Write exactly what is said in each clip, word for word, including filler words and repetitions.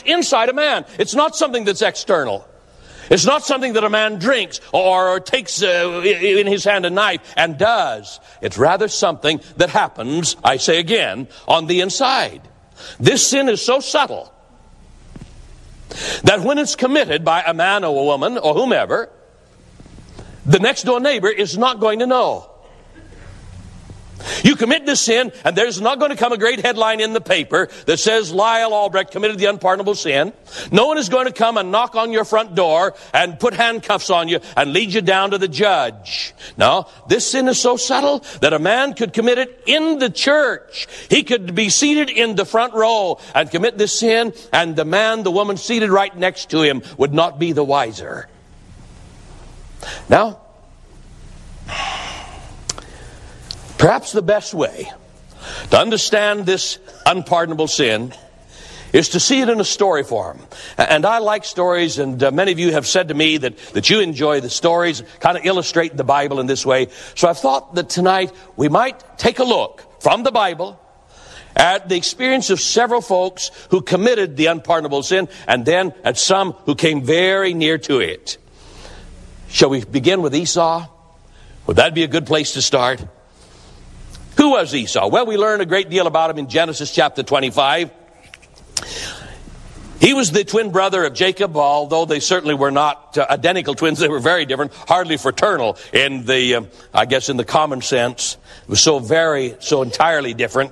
inside a man. It's not something that's external. It's not something that a man drinks or, or takes uh, in his hand a knife and does. It's rather something that happens, I say again, on the inside. This sin is so subtle that when it's committed by a man or a woman or whomever, the next door neighbor is not going to know. You commit this sin, and there's not going to come a great headline in the paper that says Lyle Albrecht committed the unpardonable sin. No one is going to come and knock on your front door and put handcuffs on you and lead you down to the judge. No, this sin is so subtle that a man could commit it in the church. He could be seated in the front row and commit this sin, and the man, the woman seated right next to him would not be the wiser. Now, perhaps the best way to understand this unpardonable sin is to see it in a story form. And I like stories, and uh, many of you have said to me that, that you enjoy the stories, kind of illustrate the Bible in this way. So I've thought that tonight we might take a look from the Bible at the experience of several folks who committed the unpardonable sin, and then at some who came very near to it. Shall we begin with Esau? Would that be a good place to start? Who was Esau? Well, we learn a great deal about him in Genesis chapter twenty-five. He was the twin brother of Jacob, although they certainly were not uh, identical twins. They were very different, hardly fraternal in the, uh, I guess, in the common sense. It was so very, so entirely different.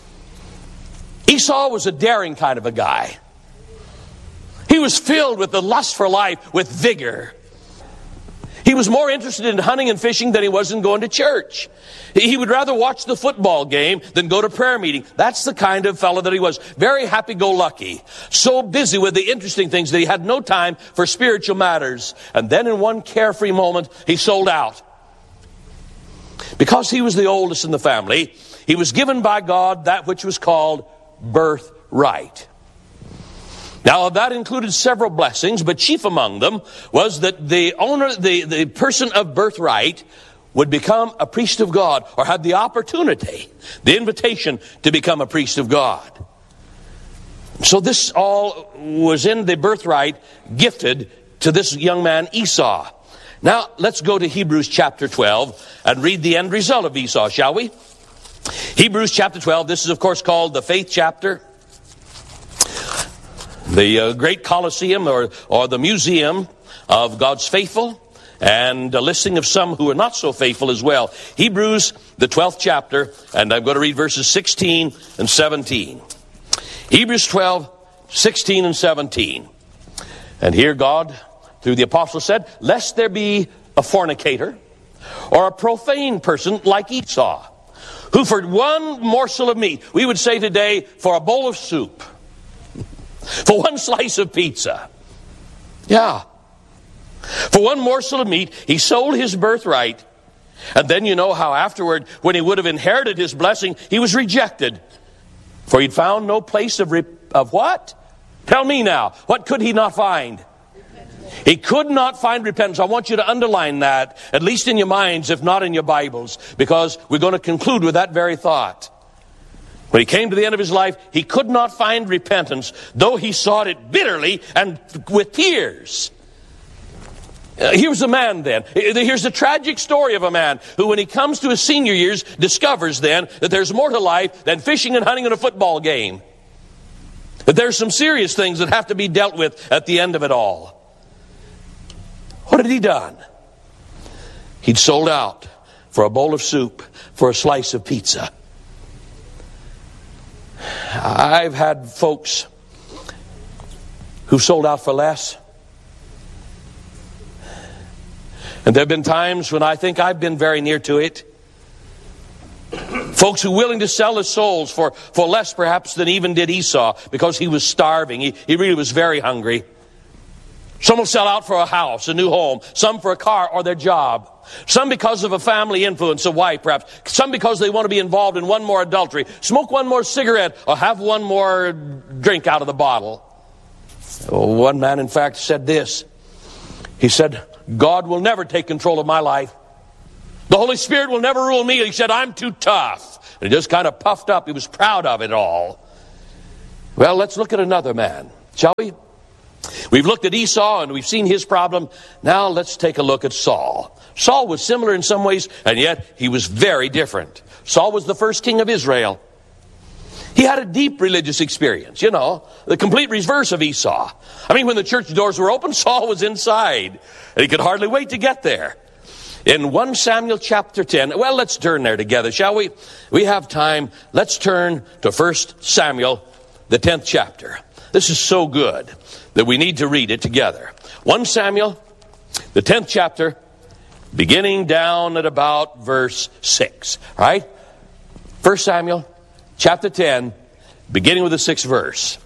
Esau was a daring kind of a guy. He was filled with the lust for life, with vigor. He was more interested in hunting and fishing than he was in going to church. He would rather watch the football game than go to prayer meeting. That's the kind of fellow that he was. Very happy-go-lucky. So busy with the interesting things that he had no time for spiritual matters. And then in one carefree moment, he sold out. Because he was the oldest in the family, he was given by God that which was called birthright. Now, that included several blessings, but chief among them was that the owner, the, the person of birthright would become a priest of God, or had the opportunity, the invitation to become a priest of God. So this all was in the birthright gifted to this young man Esau. Now, let's go to Hebrews chapter twelve and read the end result of Esau, shall we? Hebrews chapter twelve, this is of course called the faith chapter. The uh, great Colosseum or, or the museum of God's faithful, and a listing of some who are not so faithful as well. Hebrews, the twelfth chapter, and I'm going to read verses sixteen and seventeen. Hebrews twelve, sixteen and seventeen. And here God, through the apostle, said, lest there be a fornicator or a profane person like Esau, who for one morsel of meat, we would say today, for a bowl of soup, for one slice of pizza. Yeah. For one morsel of meat, he sold his birthright. And then you know how afterward, when he would have inherited his blessing, he was rejected. For he'd found no place of, rep- of what? Tell me now. What could he not find? Repentance. He could not find repentance. I want you to underline that, at least in your minds, if not in your Bibles, because we're going to conclude with that very thought. When he came to the end of his life, he could not find repentance, though he sought it bitterly and with tears. Uh, here's a man then. Here's a tragic story of a man who, when he comes to his senior years, discovers then that there's more to life than fishing and hunting and a football game. That there's some serious things that have to be dealt with at the end of it all. What had he done? He'd sold out for a bowl of soup, for a slice of pizza. I've had folks who sold out for less. And there have been times when I think I've been very near to it. Folks who are willing to sell their souls for, for less perhaps than even did Esau, because he was starving. He, he really was very hungry. Some will sell out for a house, a new home. Some for a car or their job. Some because of a family influence, a wife perhaps. Some because they want to be involved in one more adultery, smoke one more cigarette, or have one more drink out of the bottle. One man, in fact, said this. He said, God will never take control of my life. The Holy Spirit will never rule me. He said, I'm too tough. And he just kind of puffed up. He was proud of it all. Well, let's look at another man. shall we? We've looked at Esau and we've seen his problem. Now let's take a look at Saul. Saul was similar in some ways, and yet he was very different. Saul was the first king of Israel. He had a deep religious experience, you know, the complete reverse of Esau. I mean, when the church doors were open, Saul was inside, and he could hardly wait to get there. In First Samuel chapter ten, well, let's turn there together, shall we? We have time. Let's turn to First Samuel, the tenth chapter. This is so good that we need to read it together. First Samuel, the tenth chapter, beginning down at about verse six. All right? First Samuel chapter ten, beginning with the sixth verse.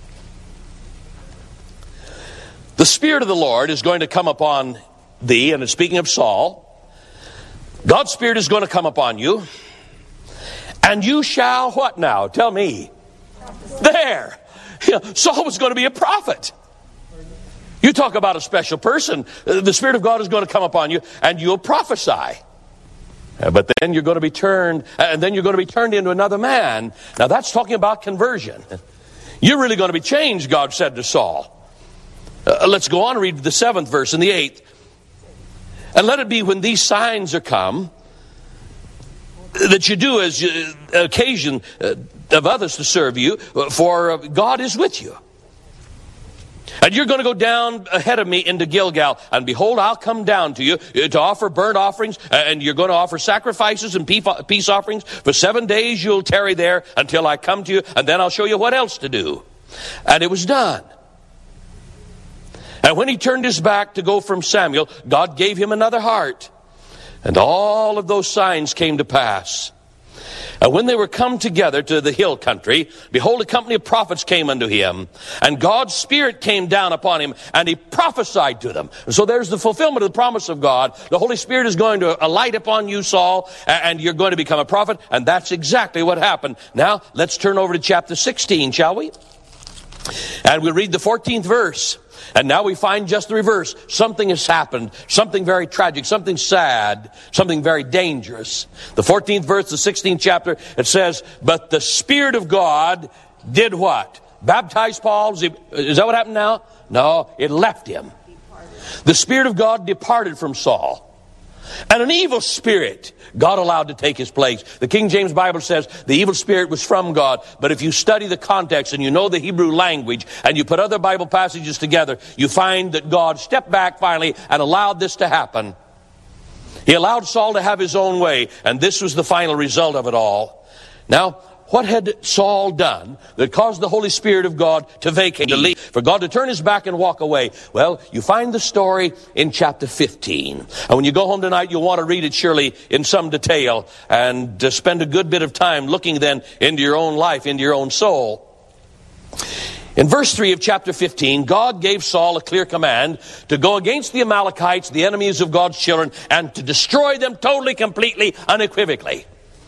The Spirit of the Lord is going to come upon thee, and it's speaking of Saul. God's Spirit is going to come upon you, and you shall, what now? Tell me. There. You know, Saul was going to be a prophet. You talk about a special person. The Spirit of God is going to come upon you, and you'll prophesy. But then you're going to be turned, and then you're going to be turned into another man. Now that's talking about conversion. You're really going to be changed, God said to Saul. Uh, let's go on and read the seventh verse and the eighth. And let it be when these signs are come, that you do as you, occasion uh, of others to serve you, for uh, God is with you. And you're going to go down ahead of me into Gilgal. And behold, I'll come down to you to offer burnt offerings. And you're going to offer sacrifices and peace offerings. For seven days you'll tarry there until I come to you. And then I'll show you what else to do. And it was done. And when he turned his back to go from Samuel, God gave him another heart. And all of those signs came to pass. And when they were come together to the hill country, behold, a company of prophets came unto him, and God's Spirit came down upon him, and he prophesied to them. And so there's the fulfillment of the promise of God. The Holy Spirit is going to alight upon you, Saul, and you're going to become a prophet, and that's exactly what happened. Now, let's turn over to chapter sixteen, shall we? And we'll read the fourteenth verse. And now we find just the reverse. Something has happened. Something very tragic. Something sad. Something very dangerous. The fourteenth verse, the sixteenth chapter, it says, but the Spirit of God did what? Baptize Paul? Is that what happened now? No, it left him. The Spirit of God departed from Saul. And an evil spirit God allowed to take his place. The King James Bible says the evil spirit was from God. But if you study the context and you know the Hebrew language and you put other Bible passages together, you find that God stepped back finally and allowed this to happen. He allowed Saul to have his own way, and this was the final result of it all. Now, what had Saul done that caused the Holy Spirit of God to vacate, to leave, for God to turn his back and walk away? Well, you find the story in chapter fifteen. And when you go home tonight, you'll want to read it surely in some detail and uh, spend a good bit of time looking then into your own life, into your own soul. In verse three of chapter fifteen, God gave Saul a clear command to go against the Amalekites, the enemies of God's children, and to destroy them totally, completely, unequivocally.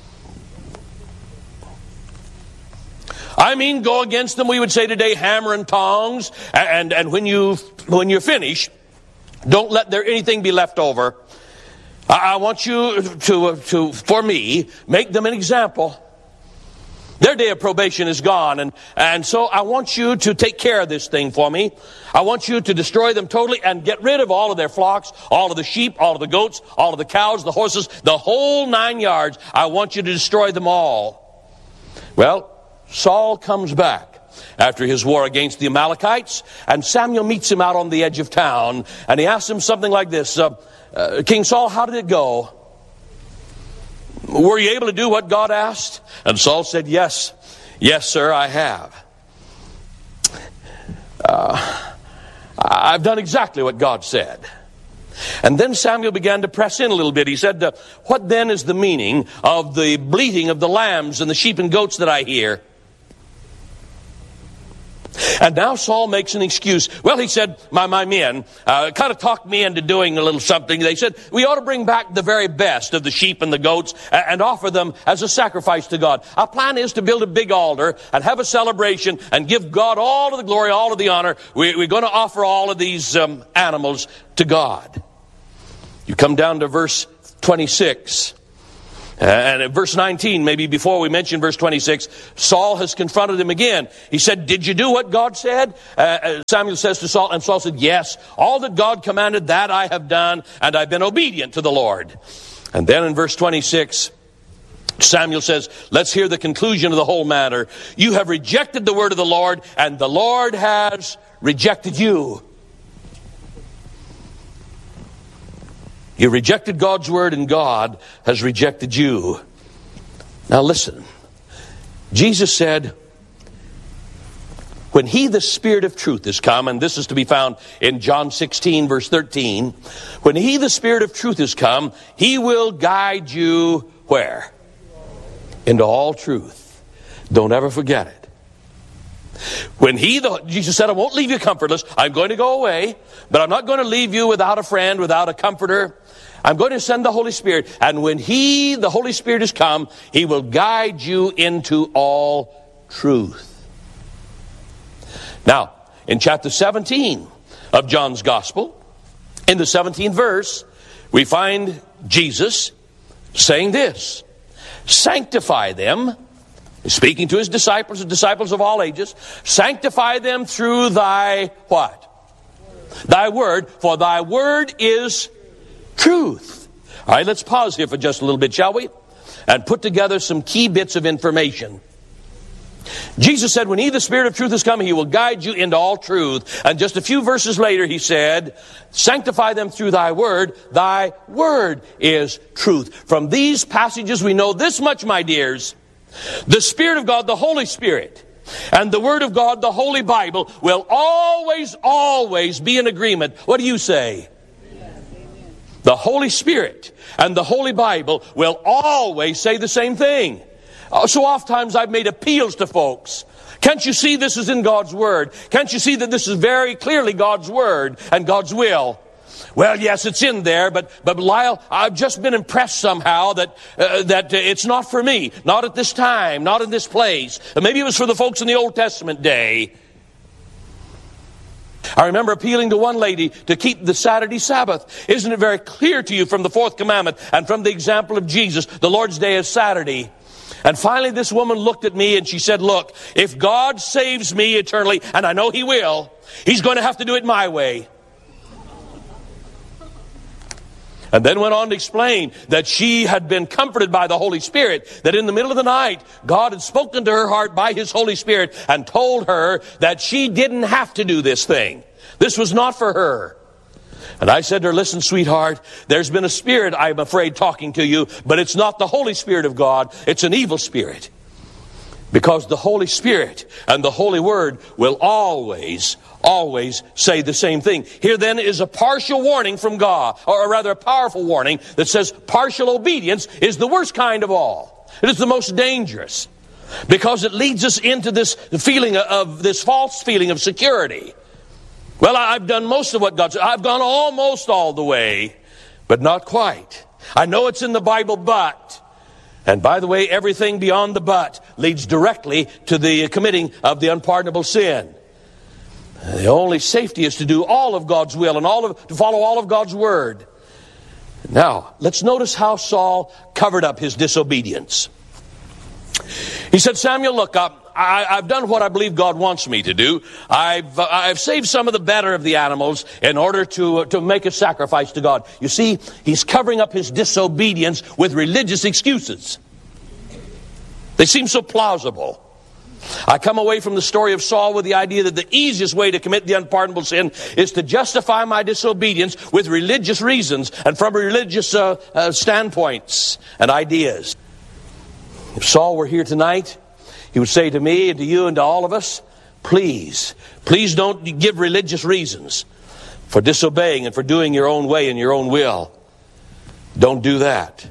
I mean, go against them, we would say today, hammer and tongs. And, and when you, when you're finished, don't let there anything be left over. I, I want you to, to, for me, make them an example. Their day of probation is gone. And, and so I want you to take care of this thing for me. I want you to destroy them totally and get rid of all of their flocks, all of the sheep, all of the goats, all of the cows, the horses, the whole nine yards. I want you to destroy them all. Well, Saul comes back after his war against the Amalekites, and Samuel meets him out on the edge of town, and he asks him something like this, uh, uh, King Saul, how did it go? Were you able to do what God asked? And Saul said, yes, yes, sir, I have. Uh, I've done exactly what God said. And then Samuel began to press in a little bit. He said, uh, what then is the meaning of the bleating of the lambs and the sheep and goats that I hear? And now Saul makes an excuse. Well, he said, my, my men uh, kind of talked me into doing a little something. They said, we ought to bring back the very best of the sheep and the goats and, and offer them as a sacrifice to God. Our plan is to build a big altar and have a celebration and give God all of the glory, all of the honor. We, we're going to offer all of these um, animals to God. You come down to verse twenty-six. And in verse nineteen, maybe before we mention verse twenty-six, Saul has confronted him again. He said, did you do what God said? Uh, Samuel says to Saul, and Saul said, yes, all that God commanded, that I have done, and I've been obedient to the Lord. And then in verse twenty-six, Samuel says, let's hear the conclusion of the whole matter. You have rejected the word of the Lord, and the Lord has rejected you. You rejected God's word, and God has rejected you. Now listen. Jesus said, when he, the Spirit of truth, is come, and this is to be found in John sixteen, verse thirteen, when he, the Spirit of truth, is come, he will guide you where? Into all truth. Don't ever forget it. When he, the, Jesus said, I won't leave you comfortless. I'm going to go away, but I'm not going to leave you without a friend, without a comforter. I'm going to send the Holy Spirit. And when he, the Holy Spirit, has come, he will guide you into all truth. Now, in chapter seventeen of John's Gospel, in the seventeenth verse, we find Jesus saying this, sanctify them, speaking to his disciples, the disciples of all ages, sanctify them through thy what? Thy word, for thy word is truth. All right, let's pause here for just a little bit, shall we? And put together some key bits of information. Jesus said, when he, the Spirit of truth, is come, he will guide you into all truth. And just a few verses later, he said, sanctify them through thy word. Thy word is truth. From these passages, we know this much, my dears. The Spirit of God, the Holy Spirit, and the Word of God, the Holy Bible, will always, always be in agreement. What do you say? The Holy Spirit and the Holy Bible will always say the same thing. So oftentimes I've made appeals to folks. Can't you see this is in God's Word? Can't you see that this is very clearly God's Word and God's will? Well, yes, it's in there, but but Lyle, I've just been impressed somehow that uh, that uh, it's not for me, not at this time, not in this place. Maybe it was for the folks in the Old Testament day. I remember appealing to one lady to keep the Saturday Sabbath. Isn't it very clear to you from the fourth commandment and from the example of Jesus, the Lord's day is Saturday? And finally this woman looked at me and she said, look, if God saves me eternally, and I know he will, he's going to have to do it my way. And then went on to explain that she had been comforted by the Holy Spirit, that in the middle of the night, God had spoken to her heart by his Holy Spirit and told her that she didn't have to do this thing. This was not for her. And I said to her, listen, sweetheart, there's been a spirit, I'm afraid, talking to you, but it's not the Holy Spirit of God. It's an evil spirit. Because the Holy Spirit and the Holy Word will always, always say the same thing. Here then is a partial warning from God, or rather a powerful warning that says partial obedience is the worst kind of all. It is the most dangerous because it leads us into this feeling of, this false feeling of security. Well, I've done most of what God said. I've gone almost all the way, but not quite. I know it's in the Bible, but... And by the way, everything beyond the but leads directly to the committing of the unpardonable sin. The only safety is to do all of God's will and all of, to follow all of God's word. Now, let's notice how Saul covered up his disobedience. He said, Samuel, look up. I, I've done what I believe God wants me to do. I've uh, I've saved some of the better of the animals in order to uh, to make a sacrifice to God. You see, he's covering up his disobedience with religious excuses. They seem so plausible. I come away from the story of Saul with the idea that the easiest way to commit the unpardonable sin is to justify my disobedience with religious reasons and from religious uh, uh, standpoints and ideas. If Saul were here tonight, he would say to me and to you and to all of us, please, please don't give religious reasons for disobeying and for doing your own way and your own will. Don't do that.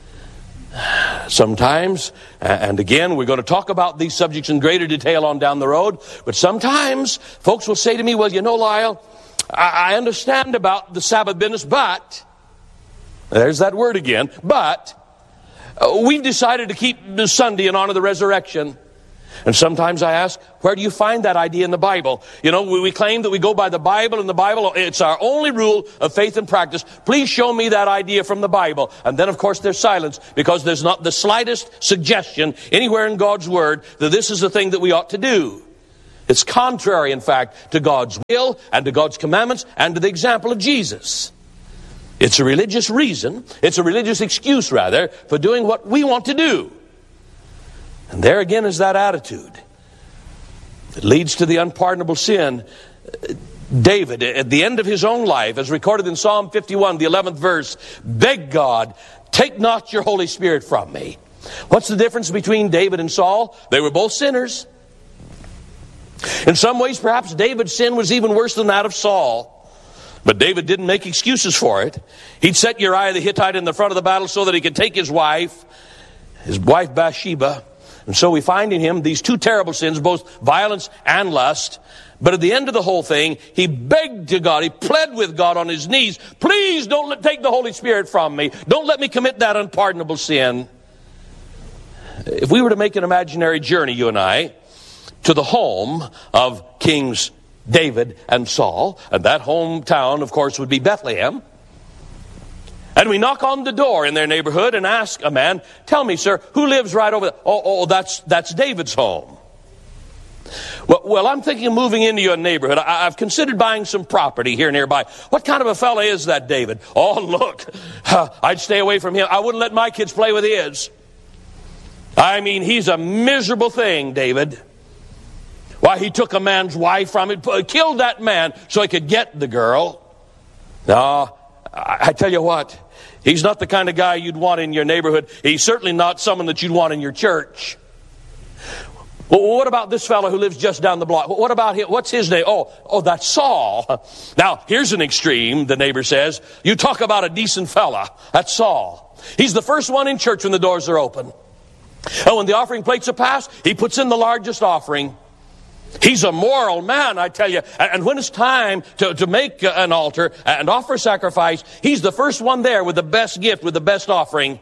Sometimes, and again, we're going to talk about these subjects in greater detail on down the road, but sometimes folks will say to me, well, you know, Lyle, I understand about the Sabbath business, but, there's that word again, but, we've decided to keep Sunday and honor the resurrection. And sometimes I ask, where do you find that idea in the Bible? You know, we, we claim that we go by the Bible, and the Bible, it's our only rule of faith and practice. Please show me that idea from the Bible. And then, of course, there's silence, because there's not the slightest suggestion anywhere in God's Word that this is the thing that we ought to do. It's contrary, in fact, to God's will and to God's commandments and to the example of Jesus. It's a religious reason, it's a religious excuse, rather, for doing what we want to do. And there again is that attitude. It leads to the unpardonable sin. David, at the end of his own life, as recorded in Psalm fifty-one, the eleventh verse, begged God, take not your Holy Spirit from me. What's the difference between David and Saul? They were both sinners. In some ways, perhaps David's sin was even worse than that of Saul. But David didn't make excuses for it. He'd set Uriah the Hittite in the front of the battle so that he could take his wife, his wife Bathsheba. And so we find in him these two terrible sins, both violence and lust. But at the end of the whole thing, he begged to God, he pled with God on his knees, please don't let, take the Holy Spirit from me. Don't let me commit that unpardonable sin. If we were to make an imaginary journey, you and I, to the home of Kings David and Saul, and that hometown, of course, would be Bethlehem. And we knock on the door in their neighborhood and ask a man, tell me, sir, who lives right over there? Oh, oh that's, that's David's home. Well, well, I'm thinking of moving into your neighborhood. I, I've considered buying some property here nearby. What kind of a fella is that, David? Oh, look, I'd stay away from him. I wouldn't let my kids play with his. I mean, he's a miserable thing, David. Why, he took a man's wife from him, killed that man so he could get the girl. No, I, I tell you what, he's not the kind of guy you'd want in your neighborhood. He's certainly not someone that you'd want in your church. Well, what about this fellow who lives just down the block? What about him? What's his name? Oh, oh, that's Saul. Now, here's an extreme, the neighbor says. You talk about a decent fella. That's Saul. He's the first one in church when the doors are open. And when the offering plates are passed, he puts in the largest offering. He's a moral man, I tell you. And when it's time to, to make an altar and offer sacrifice, he's the first one there with the best gift, with the best offering.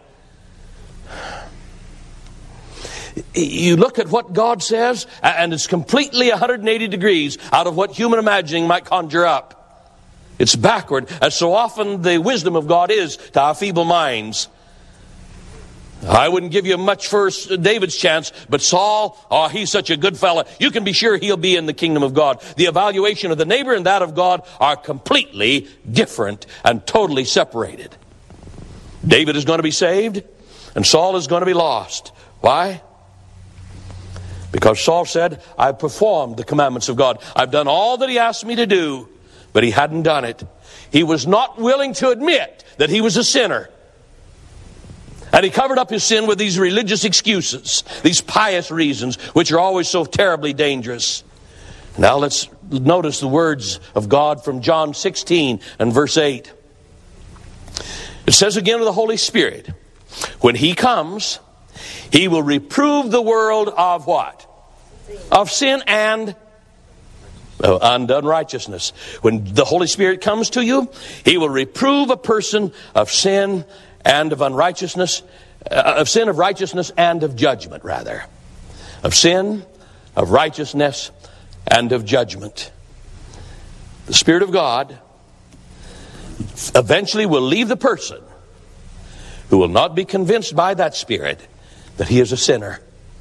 You look at what God says, and it's completely one hundred eighty degrees out of what human imagining might conjure up. It's backward, as so often the wisdom of God is to our feeble minds. I wouldn't give you much for David's chance, but Saul, oh, he's such a good fella. You can be sure he'll be in the kingdom of God. The evaluation of the neighbor and that of God are completely different and totally separated. David is going to be saved, and Saul is going to be lost. Why? Because Saul said, I've performed the commandments of God. I've done all that he asked me to do, but he hadn't done it. He was not willing to admit that he was a sinner. And he covered up his sin with these religious excuses, these pious reasons, which are always so terribly dangerous. Now let's notice the words of God from John sixteen and verse eight. It says again of the Holy Spirit, when he comes, he will reprove the world of what? Of sin and uh, and unrighteousness. When the Holy Spirit comes to you, he will reprove a person of sin and of unrighteousness, uh, of sin, of righteousness, and of judgment, rather. Of sin, of righteousness, and of judgment. The Spirit of God eventually will leave the person who will not be convinced by that Spirit that he is a sinner.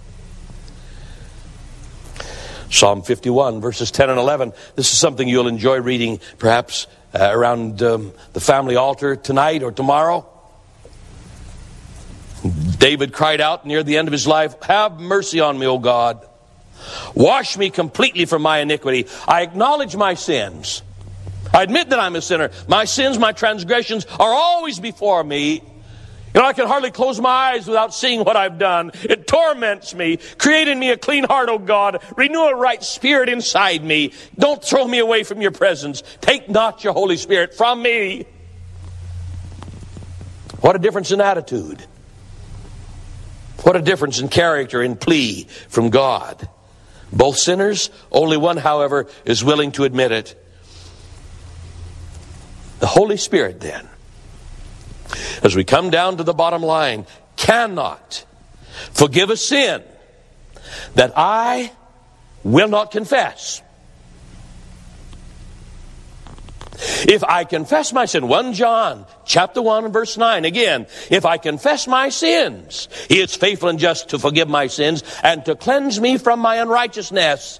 Psalm fifty-one, verses ten and eleven. This is something you'll enjoy reading, perhaps, uh, around um, the family altar tonight or tomorrow. David cried out near the end of his life, have mercy on me, O God. Wash me completely from my iniquity. I acknowledge my sins. I admit that I'm a sinner. My sins, my transgressions are always before me. You know, I can hardly close my eyes without seeing what I've done. It torments me. Create in me a clean heart, O God. Renew a right spirit inside me. Don't throw me away from your presence. Take not your Holy Spirit from me. What a difference in attitude. What a difference in character and plea from God. Both sinners, only one, however, is willing to admit it. The Holy Spirit, then, as we come down to the bottom line, cannot forgive a sin that I will not confess. If I confess my sin, First John chapter one and verse nine, again, if I confess my sins, He is faithful and just to forgive my sins and to cleanse me from my unrighteousness.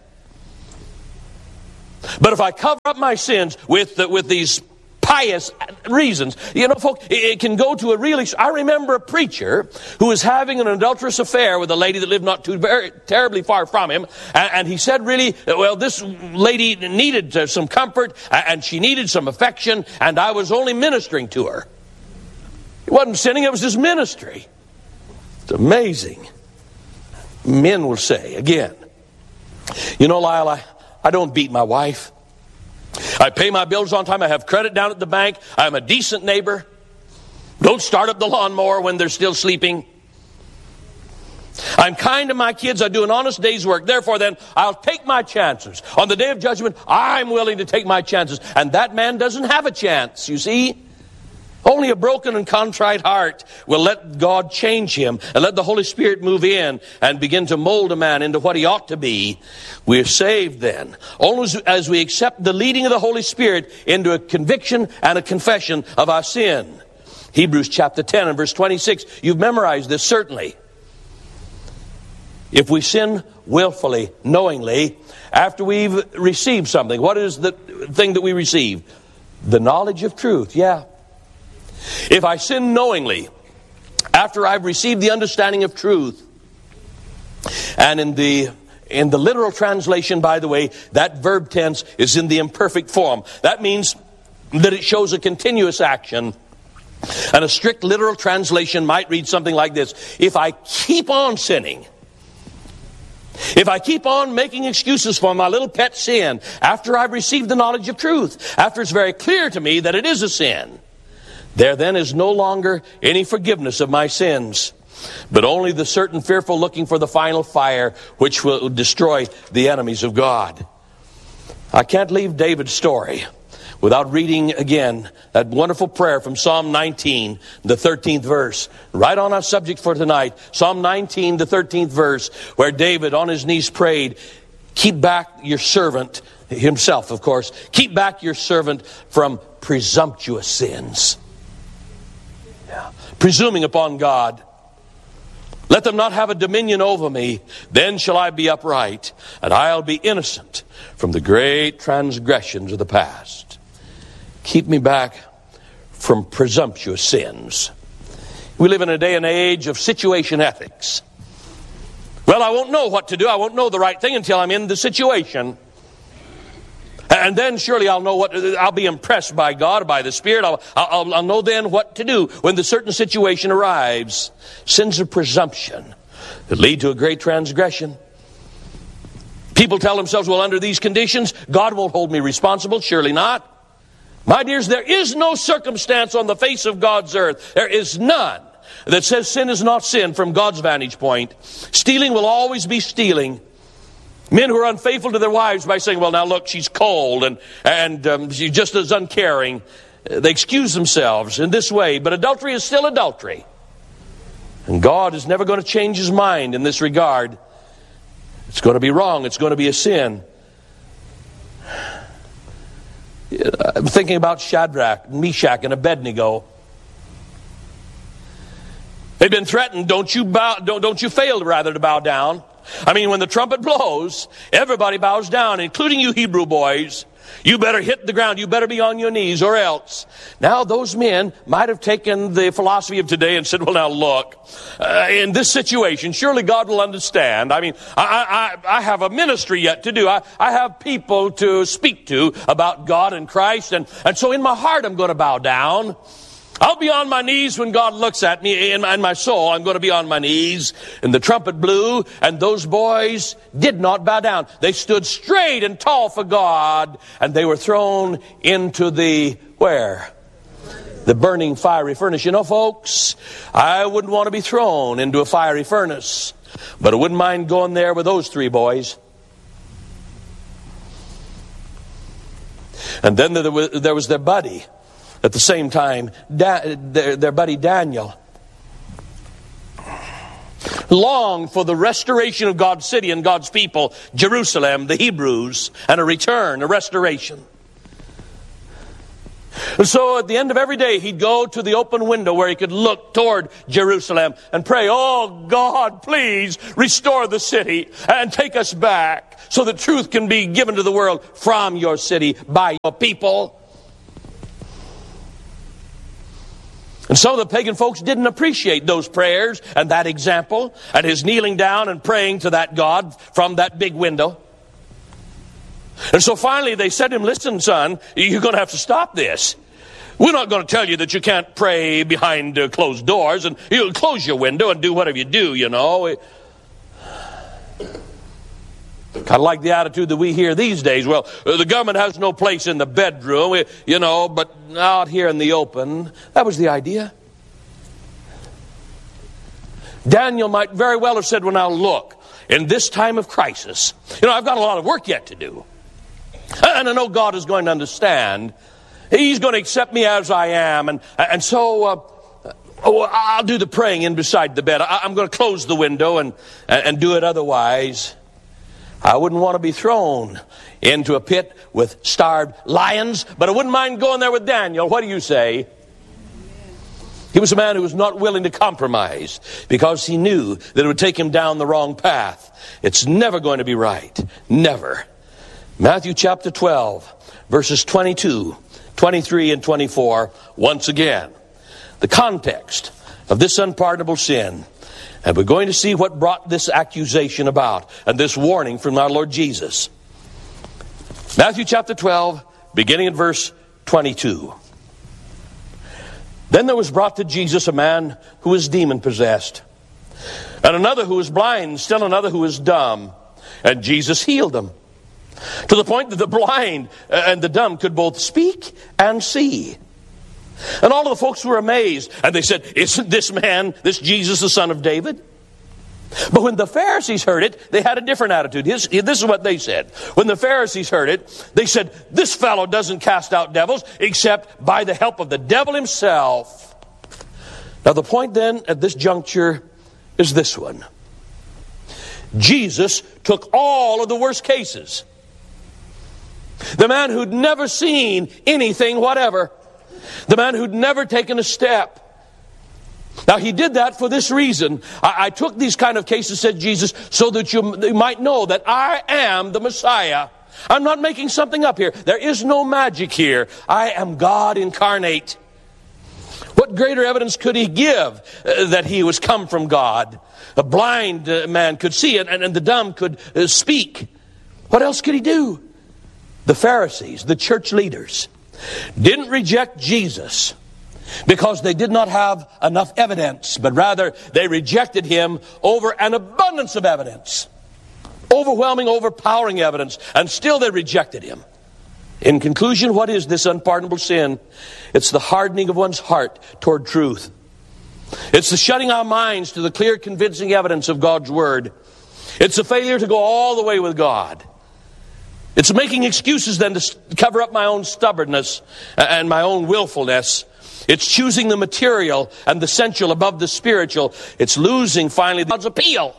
But if I cover up my sins with, the, with these pious reasons, you know, folks, it can go to a really... I remember a preacher who was having an adulterous affair with a lady that lived not too very, terribly far from him, and, and he said, really, well, this lady needed uh, some comfort, and she needed some affection, and I was only ministering to her. It wasn't sinning, it was his ministry. It's amazing. Men will say, again, you know, Lyle, I, I don't beat my wife. I pay my bills on time. I have credit down at the bank. I'm a decent neighbor. Don't start up the lawnmower when they're still sleeping. I'm kind to my kids. I do an honest day's work. Therefore, then, I'll take my chances. On the day of judgment, I'm willing to take my chances. And that man doesn't have a chance, you see. Only a broken and contrite heart will let God change him and let the Holy Spirit move in and begin to mold a man into what he ought to be. We're saved then. Only as we accept the leading of the Holy Spirit into a conviction and a confession of our sin. Hebrews chapter ten and verse twenty-six. You've memorized this certainly. If we sin willfully, knowingly, after we've received something, what is the thing that we receive? The knowledge of truth, yeah. If I sin knowingly, after I've received the understanding of truth, and in the in the literal translation, by the way, that verb tense is in the imperfect form. That means that it shows a continuous action. And a strict literal translation might read something like this: if I keep on sinning, if I keep on making excuses for my little pet sin, after I've received the knowledge of truth, after it's very clear to me that it is a sin, there then is no longer any forgiveness of my sins, but only the certain fearful looking for the final fire which will destroy the enemies of God. I can't leave David's story without reading again that wonderful prayer from Psalm nineteen, the thirteenth verse. Right on our subject for tonight, Psalm nineteen, the thirteenth verse, where David on his knees prayed, keep back your servant, himself of course, keep back your servant from presumptuous sins. Presuming upon God. Let them not have a dominion over me. Then shall I be upright, and I'll be innocent from the great transgressions of the past. Keep me back from presumptuous sins. We live in a day and age of situation ethics. Well, I won't know what to do. I won't know the right thing until I'm in the situation. And then surely I'll know what, I'll be impressed by God or by the Spirit. I'll, I'll, I'll know then what to do when the certain situation arrives. Sins of presumption that lead to a great transgression. People tell themselves, well, under these conditions, God won't hold me responsible. Surely not. My dears, there is no circumstance on the face of God's earth. There is none that says sin is not sin from God's vantage point. Stealing will always be stealing. Men who are unfaithful to their wives by saying, well, now look, she's cold and, and um, she's just as uncaring. They excuse themselves in this way. But adultery is still adultery. And God is never going to change his mind in this regard. It's going to be wrong. It's going to be a sin. I'm thinking about Shadrach, Meshach, and Abednego. They've been threatened, don't you bow, don't, don't you fail rather to bow down. I mean, when the trumpet blows, everybody bows down, including you Hebrew boys. You better hit the ground. You better be on your knees or else. Now, those men might have taken the philosophy of today and said, well, now look, uh, in this situation, surely God will understand. I mean, I, I, I have a ministry yet to do. I, I have people to speak to about God and Christ. And, and so in my heart, I'm going to bow down. I'll be on my knees when God looks at me in my, in my soul. I'm going to be on my knees. And the trumpet blew, and those boys did not bow down. They stood straight and tall for God, and they were thrown into the, where? The burning fiery furnace. You know, folks, I wouldn't want to be thrown into a fiery furnace, but I wouldn't mind going there with those three boys. And then there was, there was their buddy. At the same time, da- their, their buddy Daniel. longed for the restoration of God's city and God's people, Jerusalem, the Hebrews, and a return, a restoration. And so at the end of every day, he'd go to the open window where he could look toward Jerusalem and pray, "Oh God, please restore the city and take us back so that truth can be given to the world from your city by your people." And some of the pagan folks didn't appreciate those prayers and that example and his kneeling down and praying to that God from that big window. And so finally they said to him, "Listen, son, you're going to have to stop this. We're not going to tell you that you can't pray behind uh, closed doors, and you close your window and do whatever you do, you know." Kind of like the attitude that we hear these days. Well, the government has no place in the bedroom, you know, but out here in the open. That was the idea. Daniel might very well have said, "Well, now look, in this time of crisis, you know, I've got a lot of work yet to do. And I know God is going to understand. He's going to accept me as I am. And, and so uh, oh, I'll do the praying in beside the bed. I, I'm going to close the window and, and do it otherwise. I wouldn't want to be thrown into a pit with starved lions, but I wouldn't mind going there with Daniel. What do you say?" He was a man who was not willing to compromise because he knew that it would take him down the wrong path. It's never going to be right. Never. Matthew chapter twelve, verses twenty-two, twenty-three, and twenty-four. Once again, the context of this unpardonable sin. And we're going to see what brought this accusation about and this warning from our Lord Jesus. Matthew chapter twelve, beginning at verse twenty-two. "Then there was brought to Jesus a man who was demon-possessed, and another who was blind, still another who was dumb. And Jesus healed them, to the point that the blind and the dumb could both speak and see. And all of the folks were amazed, and they said, 'Isn't this man, this Jesus, the son of David?' But when the Pharisees heard it, they had a different attitude. This, this is what they said. When the Pharisees heard it, they said, 'This fellow doesn't cast out devils except by the help of the devil himself.'" Now the point then at this juncture is this one. Jesus took all of the worst cases. The man who'd never seen anything whatever. The man who'd never taken a step. Now he did that for this reason. I, I took these kind of cases, said Jesus, so that you, you might know that I am the Messiah. I'm not making something up here. There is no magic here. I am God incarnate. What greater evidence could he give uh, that he was come from God? A blind uh, man could see it, and, and the dumb could uh, speak. What else could he do? The Pharisees, the church leaders, didn't reject Jesus because they did not have enough evidence, but rather they rejected him over an abundance of evidence. Overwhelming, overpowering evidence, and still they rejected him. In conclusion, what is this unpardonable sin? It's the hardening of one's heart toward truth. It's the shutting our minds to the clear, convincing evidence of God's Word. It's a failure to go all the way with God. It's making excuses then to cover up my own stubbornness and my own willfulness. It's choosing the material and the sensual above the spiritual. It's losing finally God's appeal.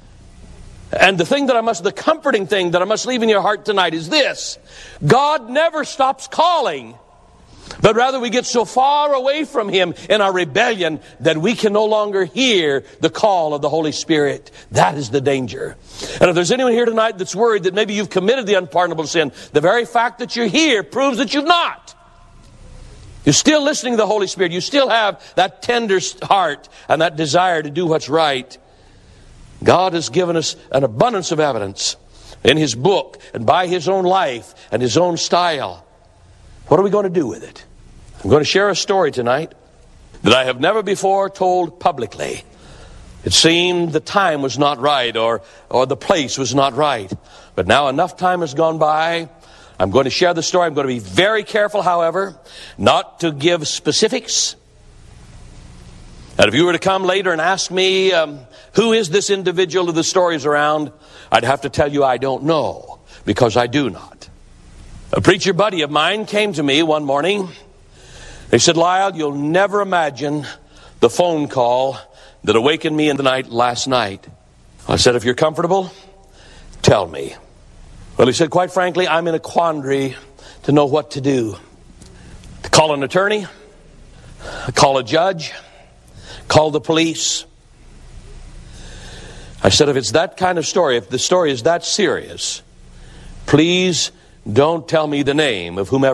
And the thing that I must, the comforting thing that I must leave in your heart tonight is this. God never stops calling, but rather we get so far away from him in our rebellion that we can no longer hear the call of the Holy Spirit. That is the danger. And if there's anyone here tonight that's worried that maybe you've committed the unpardonable sin, the very fact that you're here proves that you've not. You're still listening to the Holy Spirit. You still have that tender heart and that desire to do what's right. God has given us an abundance of evidence in his book and by his own life and his own style. What are we going to do with it? I'm going to share a story tonight that I have never before told publicly. It seemed the time was not right, or, or the place was not right. But now enough time has gone by. I'm going to share the story. I'm going to be very careful, however, not to give specifics. And if you were to come later and ask me, um, who is this individual who the story is around, I'd have to tell you I don't know, because I do not. A preacher buddy of mine came to me one morning. He said, Lyle, you'll never imagine the phone call that awakened me in the night last night. I said, if you're comfortable, tell me. Well, he said, quite frankly, I'm in a quandary to know what to do. To call an attorney, call a judge, call the police. I said, if it's that kind of story, if the story is that serious, please don't tell me the name of whomever